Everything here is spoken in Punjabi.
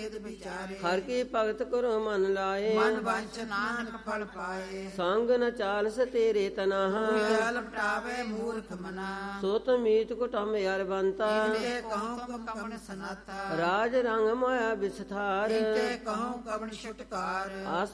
ਨਿਦ ਵਿਚਾਰੇ। ਹਰ ਕੀ ਭਗਤ ਕਰੋ ਮਨ ਲਾਏ, ਮਨ ਵਾਂਛ ਨਾਨਕ ਫਲ ਪਾਏ। ਸੰਗ ਨ ਚਾਲਸ ਤੇਰੇ ਤਨਾਹ, ਜਲ ਪਟਾਵੇ ਮੂਰਖ ਮਨਾ। ਸੋਤ ਮੀਤ ਕੁਟੰਬ ਯਰ ਬੰਤਾ, ਇਤੇ ਕਹਉ ਕਵਣ ਸਨਾਤਾ। ਰਾਜ ਰੰਗ ਮਾਇਆ ਵਿਸਥਾਰ, ਇਤੇ ਕਹਉ ਕਵਣ ਛੁਟਕਾਰ। ਆਸ